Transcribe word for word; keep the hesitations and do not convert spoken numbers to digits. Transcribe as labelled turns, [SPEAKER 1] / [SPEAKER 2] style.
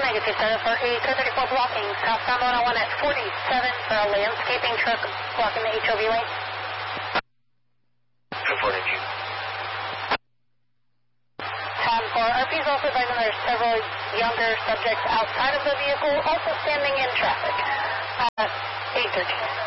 [SPEAKER 1] negative, sir, for a three thirty-four blocking. Southbound one oh one at forty-seven for a landscaping truck blocking the H O V lane.
[SPEAKER 2] Reporting you.
[SPEAKER 1] Um, for R Ps also advising there's several younger subjects outside of the vehicle also standing in traffic. Uh, eight thirteen.